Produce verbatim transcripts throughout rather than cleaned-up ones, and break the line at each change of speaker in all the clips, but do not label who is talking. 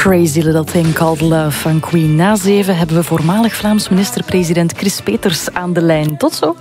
Crazy Little Thing Called Love van Queen. Na zeven hebben we voormalig Vlaams minister-president Chris Peeters aan de lijn. Tot zo.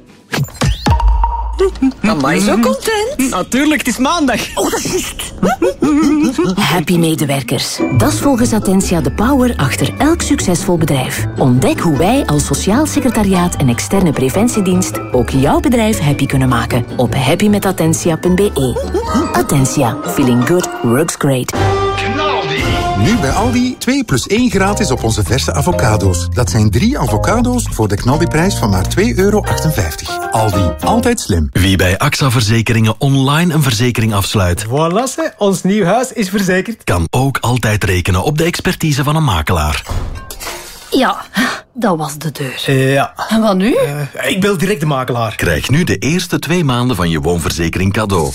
Amai, zo content.
Natuurlijk, het is maandag.
Oh, dat is juist. Happy medewerkers. Dat is volgens Attentia de power achter elk succesvol bedrijf. Ontdek hoe wij als sociaal secretariaat en externe preventiedienst ook jouw bedrijf happy kunnen maken op happy met attentia punt b e. Attentia. Feeling good works great.
Nu bij Aldi twee plus één gratis op onze verse avocado's. Dat zijn drie avocado's voor de knaldiprijs van maar twee euro achtenvijftig. Aldi, altijd slim.
Wie bij A X A Verzekeringen online een verzekering afsluit.
Voilà, ons nieuw huis is verzekerd.
Kan ook altijd rekenen op de expertise van een makelaar.
Ja, dat was de deur.
Uh, ja.
En wat nu?
Uh, ik bel direct de makelaar.
Krijg nu de eerste twee maanden van je woonverzekering cadeau.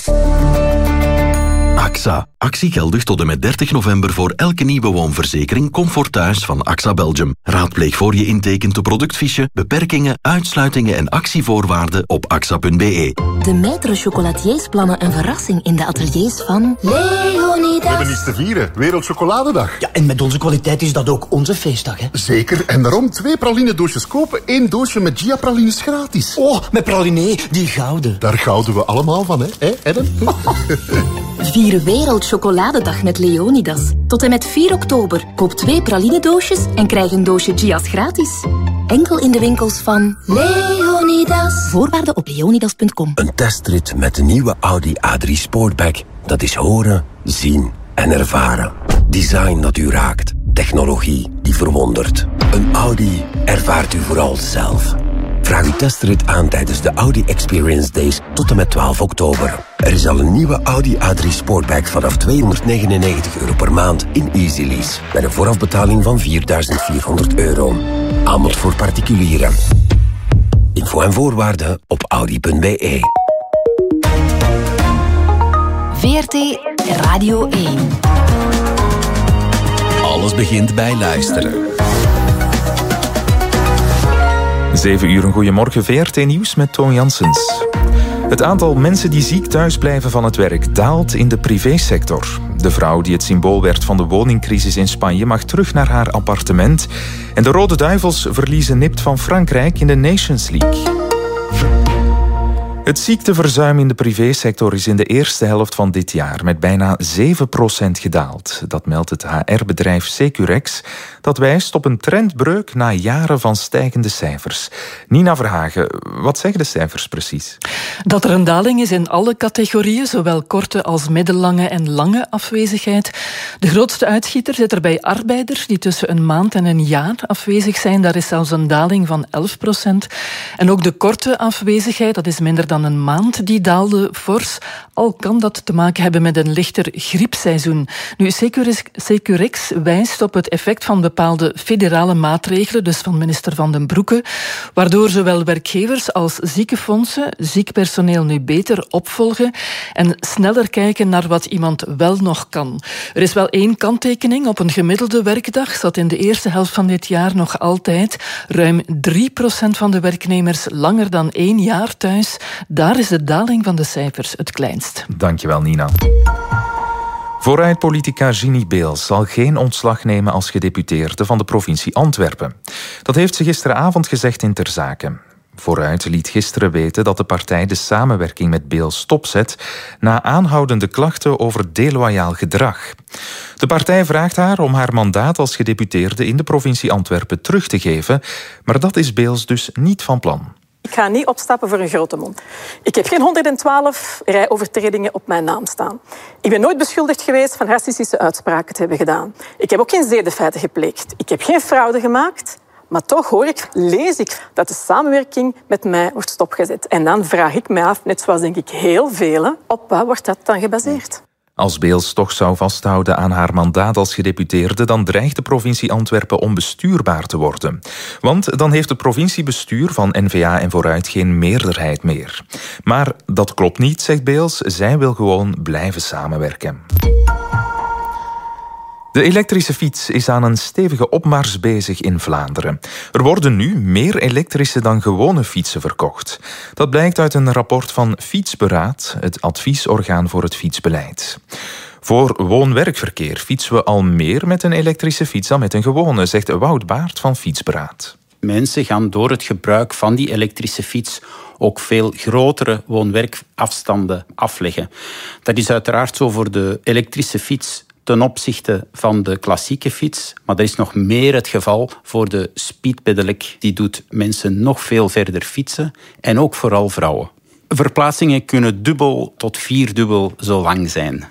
A X A. Actie geldig tot en met dertig november voor elke nieuwe woonverzekering Comfort Thuis van A X A Belgium. Raadpleeg voor je intekent de productfiche, beperkingen, uitsluitingen en actievoorwaarden op a x a punt b e.
De Maître Chocolatiers plannen een verrassing in de ateliers van Leonidas.
We hebben iets te vieren. Wereldchocoladedag.
Ja, en met onze kwaliteit is dat ook onze feestdag, hè?
Zeker. En daarom twee praline-doosjes kopen, één doosje met Gia-pralines gratis.
Oh, met praline, die gouden.
Daar gouden we allemaal van, hè? Hè, Ellen?
Vier Wereldchocoladedag met Leonidas. Tot en met vier oktober. Koop twee pralinedoosjes en krijg een doosje Gia's gratis. Enkel in de winkels van Leonidas. Voorwaarden op leonidas punt com.
Een testrit met de nieuwe Audi A drie Sportback. Dat is horen, zien en ervaren. Design dat u raakt. Technologie die verwondert. Een Audi ervaart u vooral zelf. Vraag uw testrit aan tijdens de Audi Experience Days tot en met twaalf oktober. Er is al een nieuwe Audi A drie Sportback vanaf tweehonderdnegenennegentig euro per maand in Easy Lease. Met een voorafbetaling van vierduizend vierhonderd euro. Aanbod voor particulieren. Info en voorwaarden op audi punt b e.
V R T Radio één.
Alles begint bij luisteren.
zeven uur, een goeiemorgen. V R T-nieuws met Toon Janssens. Het aantal mensen die ziek thuis blijven van het werk daalt in de privésector. De vrouw die het symbool werd van de woningcrisis in Spanje mag terug naar haar appartement. En de Rode Duivels verliezen nipt van Frankrijk in de Nations League. Het ziekteverzuim in de privésector is in de eerste helft van dit jaar met bijna zeven procent gedaald. Dat meldt het H R-bedrijf Securex. Dat wijst op een trendbreuk na jaren van stijgende cijfers. Nina Verhagen, wat zeggen de cijfers precies?
Dat er een daling is in alle categorieën, zowel korte als middellange en lange afwezigheid. De grootste uitschieter zit er bij arbeiders die tussen een maand en een jaar afwezig zijn. Daar is zelfs een daling van elf procent. En ook de korte afwezigheid, dat is minder dan een maand, die daalde fors. Al kan dat te maken hebben met een lichter griepseizoen. Nu, Securex, Securex wijst op het effect van bepaalde federale maatregelen, dus van minister Van den Broeke, waardoor zowel werkgevers als ziekenfondsen ziek personeel nu beter opvolgen en sneller kijken naar wat iemand wel nog kan. Er is wel één kanttekening. Op een gemiddelde werkdag zat in de eerste helft van dit jaar nog altijd ruim drie procent van de werknemers langer dan één jaar thuis. Daar is de daling van de cijfers het kleinst.
Dankjewel, Nina. Vooruit-politica Ginny Beels zal geen ontslag nemen als gedeputeerde van de provincie Antwerpen. Dat heeft ze gisteravond gezegd in Ter Zake. Vooruit liet gisteren weten dat de partij de samenwerking met Beels stopzet na aanhoudende klachten over deloyaal gedrag. De partij vraagt haar om haar mandaat als gedeputeerde in de provincie Antwerpen terug te geven, maar dat is Beels dus niet van plan.
Ik ga niet opstappen voor een grote mond. Ik heb geen honderdzwaalf rijovertredingen op mijn naam staan. Ik ben nooit beschuldigd geweest van racistische uitspraken te hebben gedaan. Ik heb ook geen zedenfeiten gepleegd. Ik heb geen fraude gemaakt. Maar toch hoor ik, lees ik, dat de samenwerking met mij wordt stopgezet. En dan vraag ik mij af, net zoals denk ik heel velen, op wat wordt dat dan gebaseerd?
Als Beels toch zou vasthouden aan haar mandaat als gedeputeerde, dan dreigt de provincie Antwerpen onbestuurbaar te worden. Want dan heeft het provinciebestuur van N V A en Vooruit geen meerderheid meer. Maar dat klopt niet, zegt Beels. Zij wil gewoon blijven samenwerken. De elektrische fiets is aan een stevige opmars bezig in Vlaanderen. Er worden nu meer elektrische dan gewone fietsen verkocht. Dat blijkt uit een rapport van Fietsberaad, het adviesorgaan voor het fietsbeleid. Voor woon-werkverkeer fietsen we al meer met een elektrische fiets dan met een gewone, zegt Wout Baert van Fietsberaad.
Mensen gaan door het gebruik van die elektrische fiets ook veel grotere woon-werkafstanden afleggen. Dat is uiteraard zo voor de elektrische fiets ten opzichte van de klassieke fiets. Maar dat is nog meer het geval voor de speedpedelec. Die doet mensen nog veel verder fietsen en ook vooral vrouwen. Verplaatsingen kunnen dubbel tot vierdubbel zo lang zijn.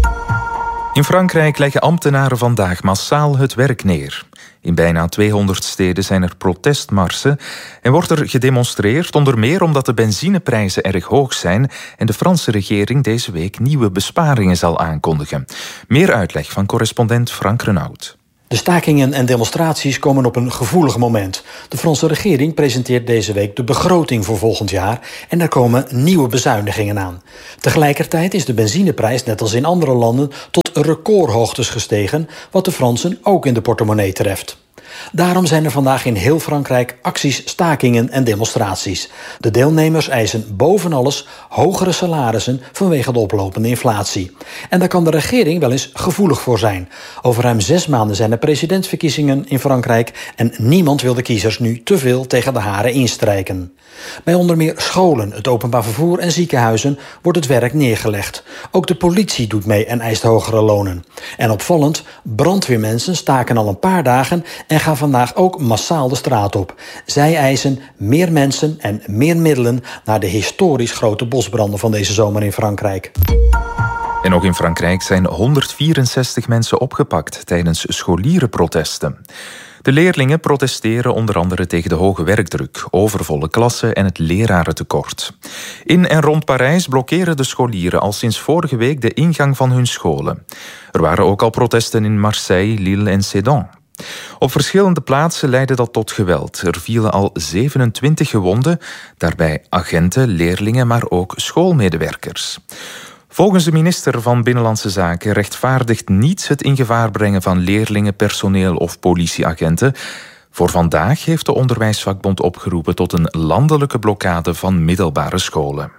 In Frankrijk leggen ambtenaren vandaag massaal het werk neer. In bijna tweehonderd steden zijn er protestmarsen en wordt er gedemonstreerd, onder meer omdat de benzineprijzen erg hoog zijn en de Franse regering deze week nieuwe besparingen zal aankondigen. Meer uitleg van correspondent Frank Renaud.
De stakingen en demonstraties komen op een gevoelig moment. De Franse regering presenteert deze week de begroting voor volgend jaar en er komen nieuwe bezuinigingen aan. Tegelijkertijd is de benzineprijs, net als in andere landen, tot recordhoogtes gestegen, wat de Fransen ook in de portemonnee treft. Daarom zijn er vandaag in heel Frankrijk acties, stakingen en demonstraties. De deelnemers eisen boven alles hogere salarissen vanwege de oplopende inflatie. En daar kan de regering wel eens gevoelig voor zijn. Over ruim zes maanden zijn er presidentsverkiezingen in Frankrijk en niemand wil de kiezers nu te veel tegen de haren instrijken. Bij onder meer scholen, het openbaar vervoer en ziekenhuizen wordt het werk neergelegd. Ook de politie doet mee en eist hogere lonen. En opvallend, brandweermensen staken al een paar dagen en gaan vandaag ook massaal de straat op. Zij eisen meer mensen en meer middelen naar de historisch grote bosbranden van deze zomer in Frankrijk.
En ook in Frankrijk zijn honderdvierenzestig mensen opgepakt tijdens scholierenprotesten. De leerlingen protesteren onder andere tegen de hoge werkdruk, overvolle klassen en het lerarentekort. In en rond Parijs blokkeren de scholieren al sinds vorige week de ingang van hun scholen. Er waren ook al protesten in Marseille, Lille en Sedan. Op verschillende plaatsen leidde dat tot geweld. Er vielen al zevenentwintig gewonden, daarbij agenten, leerlingen, maar ook schoolmedewerkers. Volgens de minister van Binnenlandse Zaken rechtvaardigt niets het in gevaar brengen van leerlingen, personeel of politieagenten. Voor vandaag heeft de Onderwijsvakbond opgeroepen tot een landelijke blokkade van middelbare scholen.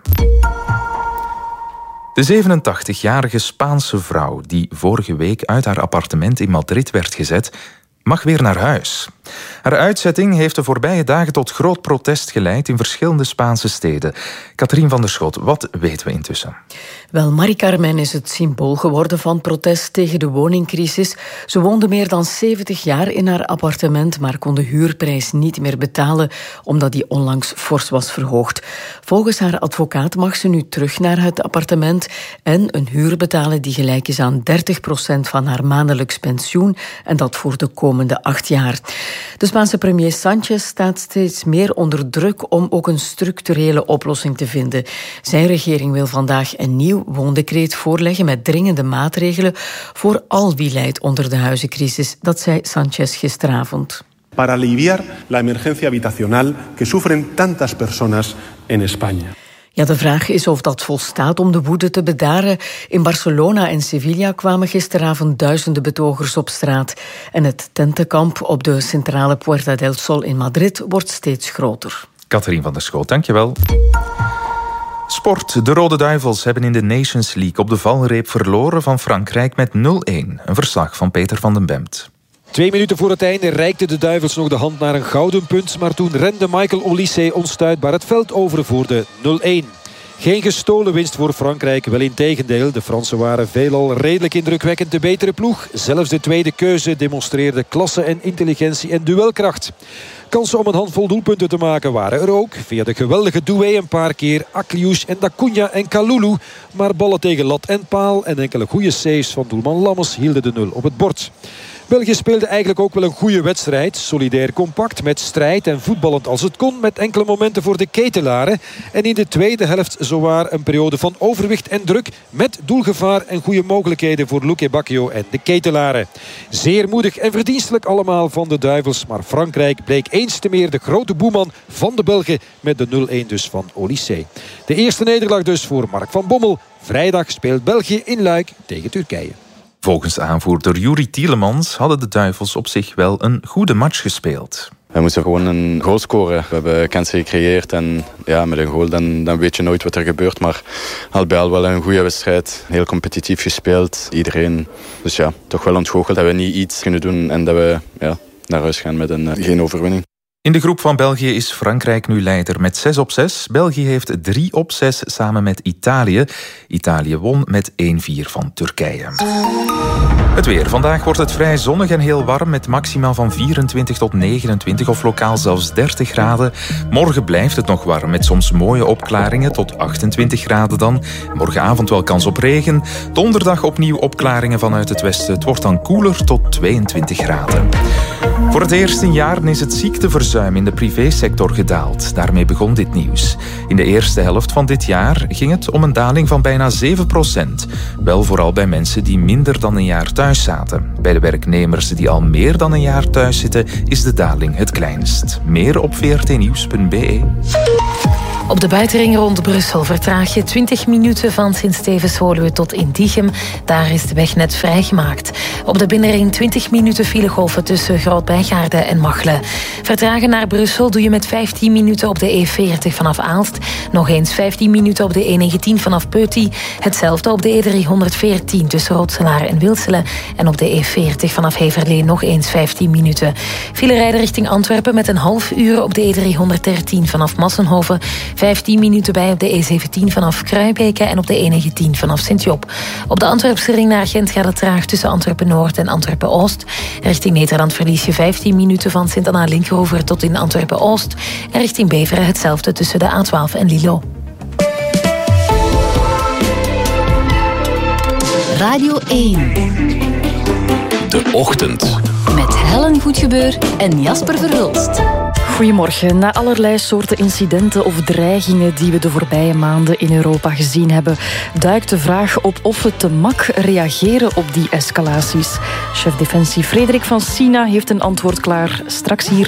De zevenentachtigjarige Spaanse vrouw die vorige week uit haar appartement in Madrid werd gezet, mag weer naar huis. Haar uitzetting heeft de voorbije dagen tot groot protest geleid in verschillende Spaanse steden. Katrien van der Schot, wat weten we intussen?
Wel, Mari Carmen is het symbool geworden van protest tegen de woningcrisis. Ze woonde meer dan zeventig jaar in haar appartement, maar kon de huurprijs niet meer betalen, omdat die onlangs fors was verhoogd. Volgens haar advocaat mag ze nu terug naar het appartement en een huur betalen die gelijk is aan dertig procent van haar maandelijks pensioen, en dat voor de komende acht jaar. De Spaanse premier Sánchez staat steeds meer onder druk om ook een structurele oplossing te vinden. Zijn regering wil vandaag een nieuw woondecreet voorleggen met dringende maatregelen voor al wie lijdt onder de huizencrisis. Dat zei Sánchez gisteravond.
Para aliviar la emergencia habitacional que sufren tantas personas en España.
Ja, de vraag is of dat volstaat om de woede te bedaren. In Barcelona en Sevilla kwamen gisteravond duizenden betogers op straat. En het tentenkamp op de centrale Puerta del Sol in Madrid wordt steeds groter.
Katrien van der Schoot, dankjewel. Sport. De Rode Duivels hebben in de Nations League op de valreep verloren van Frankrijk met nul-een. Een verslag van Peter van den Bemt.
Twee minuten voor het einde reikten de Duivels nog de hand naar een gouden punt, maar toen rende Michael Olise onstuitbaar het veld over voor de nul-een. Geen gestolen winst voor Frankrijk, wel integendeel. De Fransen waren veelal redelijk indrukwekkend de betere ploeg. Zelfs de tweede keuze demonstreerde klasse en intelligentie en duelkracht. Kansen om een handvol doelpunten te maken waren er ook. Via de geweldige doué een paar keer Akliouche en Dacuña en Kalulu. Maar ballen tegen lat en paal en enkele goede saves van doelman Lammers hielden de nul op het bord. België speelde eigenlijk ook wel een goede wedstrijd. Solidair compact, met strijd en voetballend als het kon. Met enkele momenten voor de ketelaren. En in de tweede helft zowaar een periode van overwicht en druk. Met doelgevaar en goede mogelijkheden voor Luque Bacchio en de ketelaren. Zeer moedig en verdienstelijk allemaal van de Duivels. Maar Frankrijk bleek eens te meer de grote boeman van de Belgen. Met de nul-een dus van Olise. De eerste nederlaag dus voor Mark van Bommel. Vrijdag speelt België in Luik tegen Turkije.
Volgens aanvoerder Yuri Tielemans hadden de Duivels op zich wel een goede match gespeeld.
We moesten gewoon een goal scoren. We hebben kansen gecreëerd en ja, met een goal dan, dan weet je nooit wat er gebeurt. Maar al bij al wel een goede wedstrijd. Heel competitief gespeeld. Iedereen. Dus ja, toch wel ontgoocheld dat we niet iets kunnen doen en dat we ja, naar huis gaan met een, uh, geen overwinning.
In de groep van België is Frankrijk nu leider met zes op zes. België heeft drie op zes samen met Italië. Italië won met één vier van Turkije. Het weer. Vandaag wordt het vrij zonnig en heel warm met maximaal van vierentwintig tot negenentwintig of lokaal zelfs dertig graden. Morgen blijft het nog warm met soms mooie opklaringen tot achtentwintig graden dan. Morgenavond wel kans op regen. Donderdag opnieuw opklaringen vanuit het westen. Het wordt dan koeler tot tweeëntwintig graden. Voor het eerst in jaren is het ziekteverzuim in de privésector gedaald. Daarmee begon dit nieuws. In de eerste helft van dit jaar ging het om een daling van bijna zeven procent. Wel vooral bij mensen die minder dan een jaar thuis zaten. Bij de werknemers die al meer dan een jaar thuis zitten is de daling het kleinst. Meer op v r t nieuws punt b e.
Op de buitenring rond Brussel vertraag je twintig minuten van Sint-Stevens-Woluwe tot Intichem. Daar is de weg net vrijgemaakt. Op de binnenring twintig minuten filegolven tussen Groot-Bijgaarden en Machelen. Vertragen naar Brussel doe je met vijftien minuten op de E veertig vanaf Aalst. Nog eens vijftien minuten op de E negentien vanaf Peuty. Hetzelfde op de E driehonderdveertien tussen Rotselaar en Wilselen. En op de E veertig vanaf Heverlee nog eens vijftien minuten. File rijden richting Antwerpen met een half uur op de E driehonderddertien vanaf Massenhoven. vijftien minuten bij op de E zeventien vanaf Kruibeke en op de E negentien vanaf Sint-Job. Op de Antwerpse ring naar Gent gaat het traag tussen Antwerpen-Noord en Antwerpen-Oost. Richting Nederland verlies je vijftien minuten van Sint-Anna-Linkeroever tot in Antwerpen-Oost. En richting Beveren hetzelfde tussen de A twaalf en Lilo.
Radio één.
De Ochtend.
Met Helen Goedgebeur en Jasper Verhulst.
Goedemorgen. Na allerlei soorten incidenten of dreigingen die we de voorbije maanden in Europa gezien hebben, duikt de vraag op of we te mak reageren op die escalaties. Chef Defensie Frederik van Sina heeft een antwoord klaar. Straks hier